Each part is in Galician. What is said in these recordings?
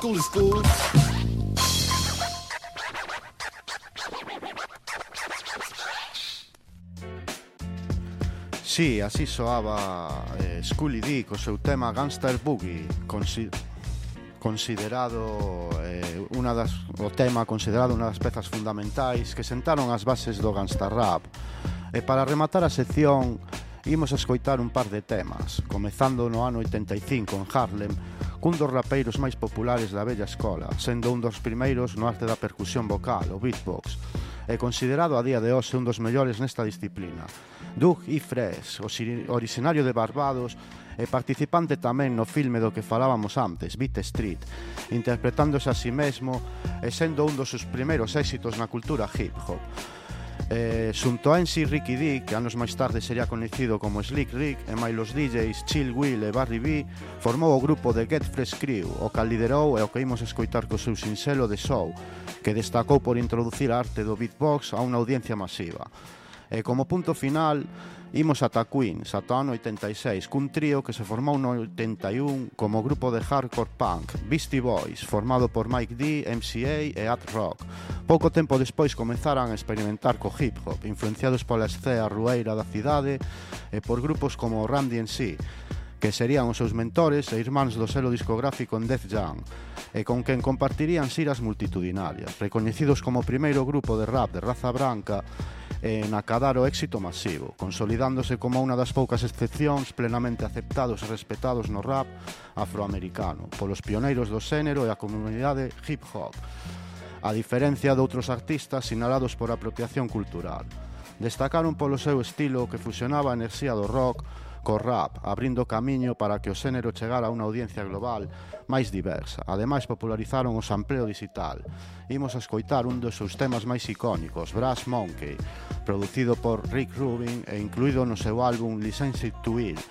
School is school. Sí, así soaba Schooly D co seu tema Gangster Boogie, considerado o tema considerado unha das pezas fundamentais que sentaron as bases do gangsta rap. E para rematar a sección, imos a escoitar un par de temas, comezando no ano 85 en Harlem, cun dos rapeiros máis populares da vella escola, sendo un dos primeiros no arte da percusión vocal, o beatbox, e considerado a día de hoxe un dos mellores nesta disciplina. Doug E. Fresh, originario de Barbados e participante tamén no filme do que falábamos antes, Beat Street, interpretándose a si mesmo e sendo un dos seus primeiros éxitos na cultura hip-hop. Xunto a MC Ricky D, que anos máis tarde sería coñecido como Slick Rick, e máis os DJs Chill Will e Barry B, formou o grupo de Get Fresh Crew, o que liderou e o que imos escoitar co seu sinxelo The Show, que destacou por introducir a arte do beatbox a unha audiencia masiva. E como punto final, imos ata Queens, ata o ano 86, cun trío que se formou no 81 como grupo de hardcore punk, Beastie Boys, formado por Mike D, MCA e Ad Rock. Pouco tempo despois comenzaran a experimentar co hip-hop, influenciados pola escena rueira da cidade e por grupos como Run DMC, que serían os seus mentores e irmáns do selo discográfico en Def Jam, e con quen compartirían xiras multitudinarias, recoñecidos como o primeiro grupo de rap de raza branca en acadar o éxito masivo, consolidándose como unha das poucas excepcións plenamente aceptados e respetados no rap afroamericano, polos pioneiros do xénero e a comunidade hip-hop, a diferencia de outros artistas sinalados por apropiación cultural. Destacaron polo seu estilo que fusionaba a enerxía do rock co rap, abrindo camiño para que o xénero chegara a unha audiencia global máis diversa. Ademais, popularizaron o sampleo digital. Imos a escoitar un dos seus temas máis icónicos, Brass Monkey, producido por Rick Rubin e incluído no seu álbum Licensed to Ill.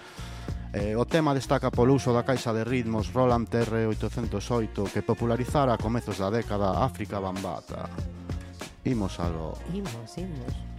O tema destaca polo uso da caixa de ritmos Roland TR-808 que popularizara a comezos da década África Bambata. Imos algo. Imos.